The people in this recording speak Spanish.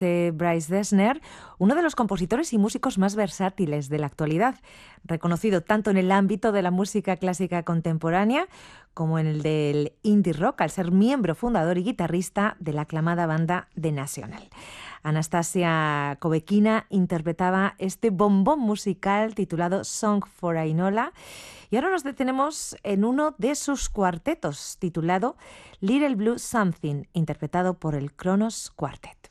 Bryce Dessner, uno de los compositores y músicos más versátiles de la actualidad, reconocido tanto en el ámbito de la música clásica contemporánea como en el del indie rock, al ser miembro fundador y guitarrista de la aclamada banda The National. Anastasia Kobeckina interpretaba este bombón musical titulado Song for Ainola, y ahora nos detenemos en uno de sus cuartetos titulado Little Blue Something, interpretado por el Kronos Quartet.